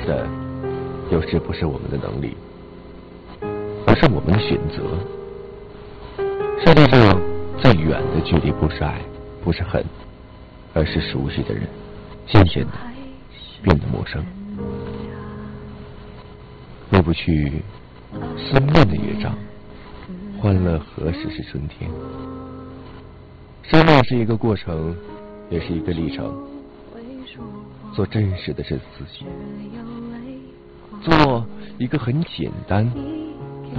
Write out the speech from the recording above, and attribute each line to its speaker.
Speaker 1: 的有时不是我们的能力，而是我们的选择。世界上最远的距离不是爱，不是恨，而是熟悉的人渐渐的变得陌生。回不去思念的乐章，欢乐何时是春天？生命是一个过程，也是一个历程。做真实的自己，做一个很简单